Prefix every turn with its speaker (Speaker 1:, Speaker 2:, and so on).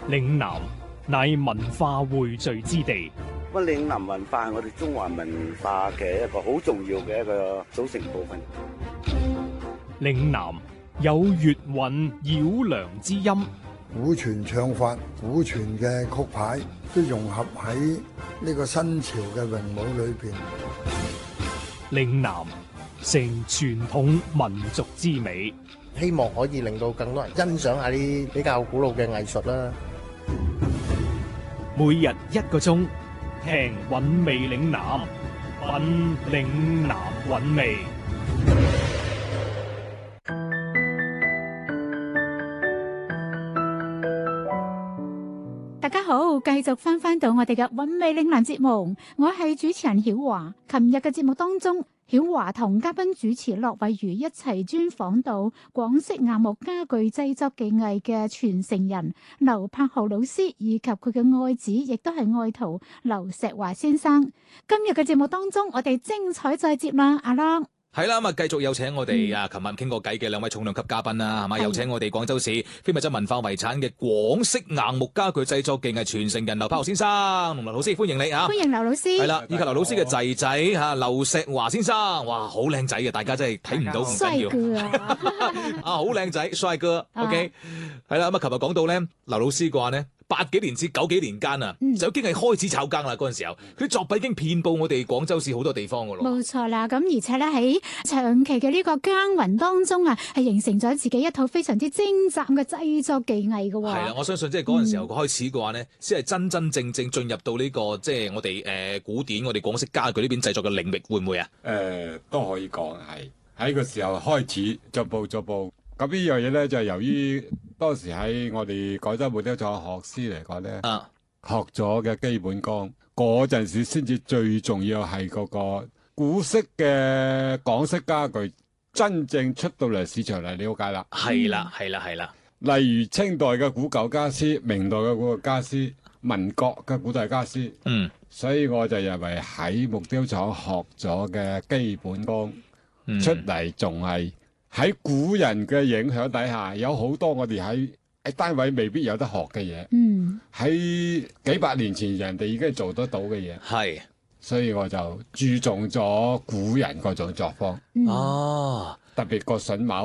Speaker 1: 嶺南乃文化匯聚之地。
Speaker 2: 咁嶺南文化係我哋中華文化嘅一個好重要嘅一個組成部分。
Speaker 1: 嶺南有粵韻繞梁之音，
Speaker 3: 古傳唱法、古傳嘅曲牌都融合喺呢個新潮嘅詠舞裏邊。
Speaker 1: 嶺南成傳統民族之美，
Speaker 4: 希望可以令到更多人欣賞下啲比較古老嘅藝術啦。
Speaker 1: 每日1個鐘，聽韻味嶺南，品嶺南韻味。
Speaker 5: 大家好，繼續翻到我哋嘅韻味嶺南節目，我係主持人曉華。琴日嘅節目當中，曉華同嘉賓主持駱惠如一齊專訪到廣式硬木家具製作技藝嘅傳承人劉柏豪老師，以及佢嘅愛子，亦都係愛徒劉錫華先生。今日嘅節目當中，我哋精彩再接啦，阿朗。
Speaker 6: 係啦，咁啊，繼續有請我哋琴日傾過偈嘅兩位重量級嘉賓啦，係嘛？有請我哋廣州市非物質文化遺產嘅廣式硬木家具製作技藝傳承人劉柏豪先生，同劉老師歡迎你啊！
Speaker 5: 歡迎劉老師。
Speaker 6: 係啦，以及劉老師嘅仔仔劉錫華先生，哇，好靚仔嘅，大家真係睇唔到唔緊要。
Speaker 5: 帥哥啊！
Speaker 6: 好靚仔，帥哥。OK， 係啦，咁啊，琴日講到咧，劉老師嘅話咧。80幾年至90幾年間啊，就已經係開始炒更啦。嗰陣時候，佢啲作品已經遍佈我哋廣州市好多地方噶咯。
Speaker 5: 冇錯啦，咁而且咧喺長期嘅呢個耕耘當中啊，係形成咗自己一套非常之精湛嘅製作技藝噶。
Speaker 6: 係啦，我相信即係嗰陣時候開始嘅話呢，先係真真正正進入到呢個即係我哋古典我哋廣式家具呢邊製作嘅領域，會唔會啊？
Speaker 7: 都可以講係喺個時候開始逐步。咁呢樣嘢咧就係由於當時喺我哋廣州木雕廠學師嚟講咧，學咗嘅基本功，嗰陣時先至最重要係嗰個古式嘅港式家具真正出到嚟市場嚟了解啦。
Speaker 6: 係啦。
Speaker 7: 例如清代嘅古舊家私、明代嘅古舊家私、民國嘅古代家私。所以我就認為喺木雕廠學咗嘅基本功出嚟仲係。喺古人嘅影響底下，有好多我哋喺單位未必有得學嘅嘢。喺幾百年前人哋已經做得到嘅嘢。係，所以我就注重咗古人嗰種作風。特別個榫卯